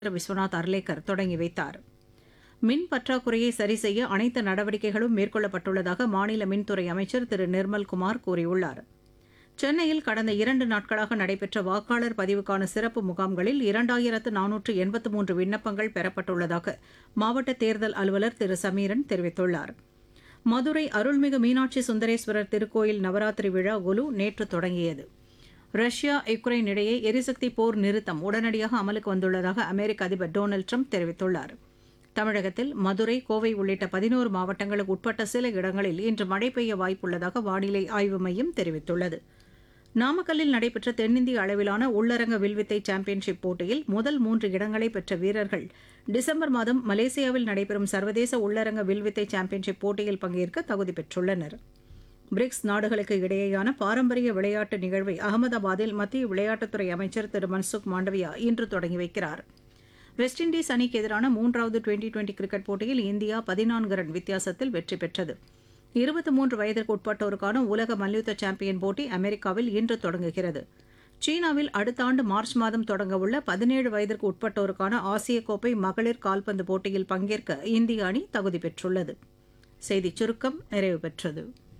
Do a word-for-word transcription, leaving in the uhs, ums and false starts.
விஸ்வநாத் அர்லேக்கர் தொடங்கி வைத்தார். மின் பற்றாக்குறையை சரி செய்ய அனைத்து நடவடிக்கைகளும் மேற்கொள்ளப்பட்டுள்ளதாக மாநில மின்துறை அமைச்சர் திரு நிர்மல்குமார் கூறியுள்ளார். சென்னையில் கடந்த இரண்டு நாட்களாக நடைபெற்ற வாக்காளர் பதிவுக்கான சிறப்பு முகாம்களில் இரண்டாயிரத்து நானூற்று எண்பத்து மூன்று விண்ணப்பங்கள் பெறப்பட்டுள்ளதாக மாவட்ட தேர்தல் அலுவலர் திரு சமீரன் தெரிவித்துள்ளார். மதுரை அருள்மிகு மீனாட்சி சுந்தரேஸ்வரர் திருக்கோயில் நவராத்திரி விழா குலு நேற்று தொடங்கியது. ரஷ்யா யுக்ரைன் இடையே எரிசக்தி போர் நிறுத்தம் உடனடியாக அமலுக்கு வந்துள்ளதாக அமெரிக்க அதிபர் டொனால்டு ட்ரம்ப் தெரிவித்துள்ளார். தமிழகத்தில் மதுரை, கோவை உள்ளிட்ட பதினோரு மாவட்டங்களுக்கு உட்பட்ட சில இடங்களில் இன்று மழை பெய்ய வாய்ப்புள்ளதாக வானிலை ஆய்வு மையம் தெரிவித்துள்ளது. நாமக்கல்லில் நடைபெற்ற தென்னிந்திய அளவிலான உள்ளரங்க வில்வித்தை சாம்பியன்ஷிப் போட்டியில் முதல் மூன்று இடங்களை பெற்ற வீரர்கள் டிசம்பர் மாதம் மலேசியாவில் நடைபெறும் சர்வதேச உள்ளரங்க வில்வித்தை சாம்பியன்ஷிப் போட்டியில் பங்கேற்க தகுதி பெற்றுள்ளனர். பிரிக்ஸ் நாடுகளுக்கு இடையேயான பாரம்பரிய விளையாட்டு நிகழ்வை அகமதாபாத்தில் மத்திய விளையாட்டுத்துறை அமைச்சர் திரு மன்சுக் மாண்டவியா இன்று தொடங்கி வைக்கிறார். வெஸ்ட் இண்டீஸ் அணிக்கு எதிரான மூன்றாவது டுவெண்டி டுவெண்டி கிரிக்கெட் போட்டியில் இந்தியா பதினான்கு ரன் வித்தியாசத்தில் வெற்றி பெற்றது. இருபத்தி மூன்று வயதிற்கு உட்பட்டோருக்கான உலக மல்யுத்த சாம்பியன் போட்டி அமெரிக்காவில் இன்று தொடங்குகிறது. சீனாவில் அடுத்த ஆண்டு மார்ச் மாதம் தொடங்கவுள்ள பதினேழு வயதிற்கு உட்பட்டோருக்கான ஆசிய கோப்பை மகளிர் கால்பந்து போட்டியில் பங்கேற்க இந்திய அணி தகுதி பெற்றுள்ளது. செய்திச் சுருக்கம் நிறைவு பெற்றது.